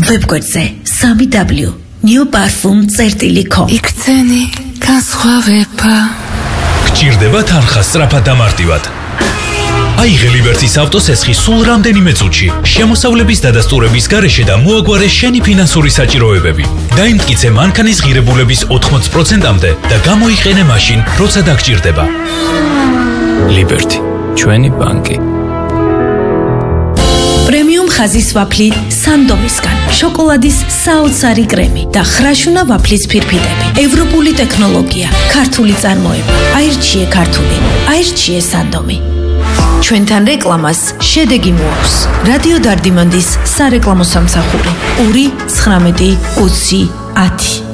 ვებგვერდზე www.newparfum.com იქცენი განსხვავება გჭირდება თანხა სწრაფად და მარტივად. აიღე ლიბერტის ავტოსესხი სულ რამდენიმე წუთში, შემოსავლების დადასტურების გარეშე და მოაგვარე შენი ფინანსური საჭიროებები. დაიმტკიცე მანქანის ღირებულების 80%-მდე და გამოიყენე მაშინ, როცა დაგჭირდება. ლიბერტი, ჩვენი ბანკი. პრემიუმ ხაზის ვაფლი სანდომისგან, შოკოლადის საოცარი კრემი და ხრაშუნა ვაფლის ფირფიტები. ევროპული ტექნოლოგია, ქართული წარმოება. აირჩიე ქართული, აირჩიე სანდომი. ჩვენთან რეკლამას შედეგი მოაქვს. რადიო დარდიმანდის სარეკლამო სამსახური 2 19 20 10